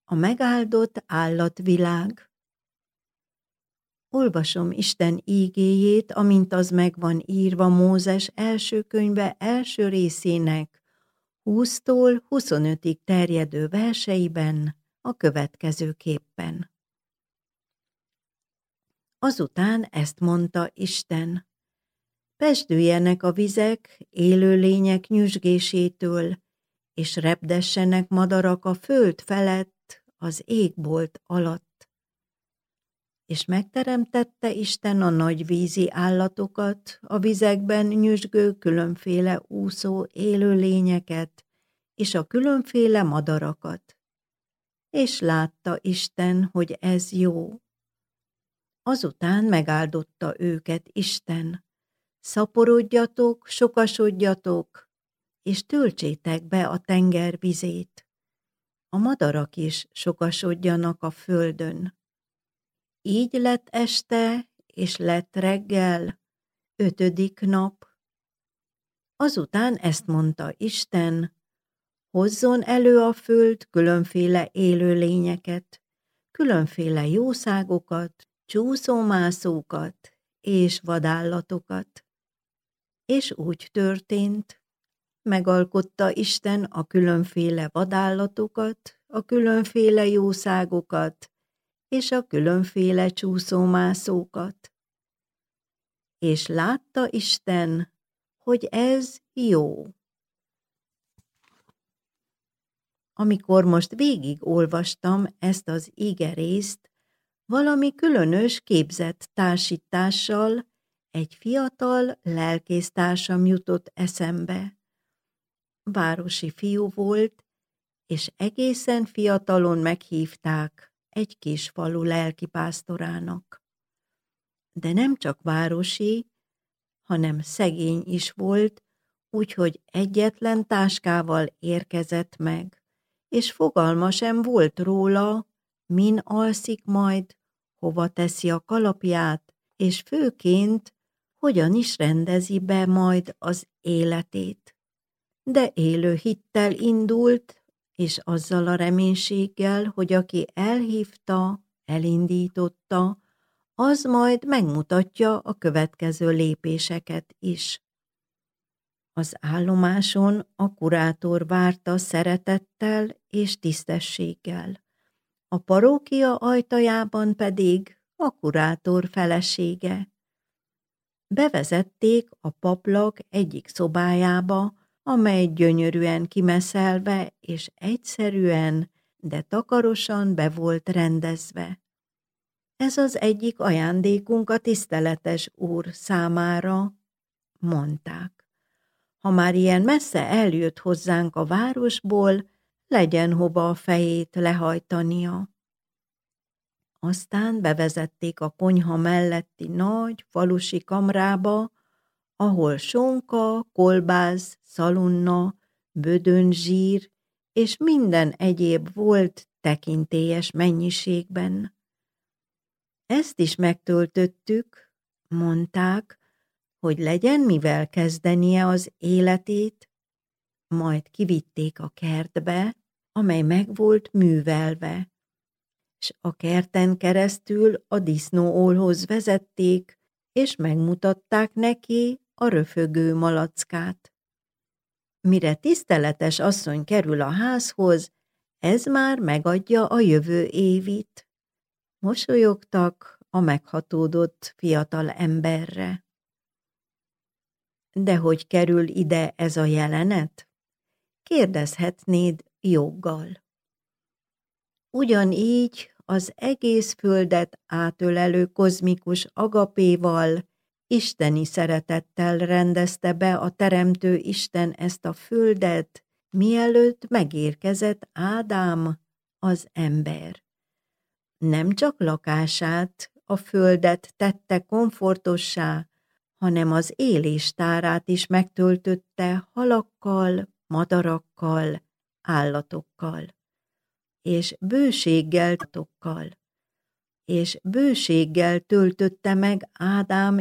A megáldott állatvilág. Olvasom Isten ígéjét, amint az meg van írva Mózes első könyve első részének 20-tól 25-ig terjedő verseiben a következőképpen. Azután ezt mondta Isten: pesdüljenek a vizek élőlények nyüzsgésétől, és repdessenek madarak a föld felett, az égbolt alatt. És megteremtette Isten a nagy vízi állatokat, a vizekben nyüzsgő különféle úszó élőlényeket, és a különféle madarakat. És látta Isten, hogy ez jó. Azután megáldotta őket Isten: szaporodjatok, sokasodjatok, és töltsétek be a tenger vizét. A madarak is sokasodjanak a földön. Így lett este, és lett reggel, 5. nap. Azután ezt mondta Isten: hozzon elő a föld különféle élőlényeket, különféle jószágokat, csúszómászókat és vadállatokat. És úgy történt. Megalkotta Isten a különféle vadállatokat, a különféle jószágokat és a különféle csúszómászókat. És látta Isten, hogy ez jó. Amikor most végig olvastam ezt az igerészt, valami különös képzett társítással egy fiatal lelkésztársam jutott eszembe. Városi fiú volt, és egészen fiatalon meghívták egy kis falu lelkipásztorának. De nem csak városi, hanem szegény is volt, úgyhogy egyetlen táskával érkezett meg, és fogalma sem volt róla, min alszik majd, hova teszi a kalapját, és főként, hogyan is rendezi be majd az életét. De élő hittel indult, és azzal a reménységgel, hogy aki elhívta, elindította, az majd megmutatja a következő lépéseket is. Az állomáson a kurátor várta szeretettel és tisztességgel, a parókia ajtajában pedig a kurátor felesége. Bevezették a paplak egyik szobájába, amely gyönyörűen kimeszelve és egyszerűen, de takarosan be volt rendezve. Ez az egyik ajándékunk a tiszteletes úr számára, mondták. Ha már ilyen messze eljött hozzánk a városból, legyen hova a fejét lehajtania. Aztán bevezették a konyha melletti nagy falusi kamrába, ahol sonka, kolbász, szalonna, bödönzsír és minden egyéb volt tekintélyes mennyiségben. Ezt is megtöltöttük, mondták, hogy legyen mivel kezdenie az életét, majd kivitték a kertbe, amely meg volt művelve, s a kerten keresztül a disznóólhoz vezették, és megmutatták neki a röfögő malackát. Mire tiszteletes asszony kerül a házhoz, ez már megadja a jövő évit. Mosolyogtak a meghatódott fiatal emberre. De hogy kerül ide ez a jelenet? Kérdezhetnéd joggal. Ugyanígy az egész földet átölelő kozmikus agapéval, isteni szeretettel rendezte be a Teremtő Isten ezt a földet, mielőtt megérkezett Ádám, az ember. Nem csak lakását, a földet tette komfortossá, hanem az éléstárát is megtöltötte halakkal, madarakkal, állatokkal, és bőséggel töltötte meg Ádám